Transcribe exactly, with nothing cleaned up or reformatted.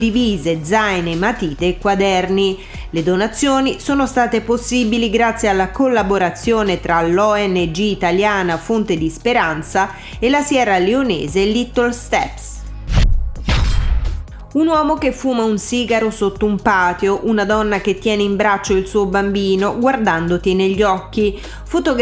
divise, zaine, matite e quaderni. Le donazioni sono state possibili grazie alla collaborazione tra l'O N G italiana Fonte di Speranza e la sierraleonese Little Steps. Un uomo che fuma un sigaro sotto un patio, una donna che tiene in braccio il suo bambino guardandoti negli occhi, fotografie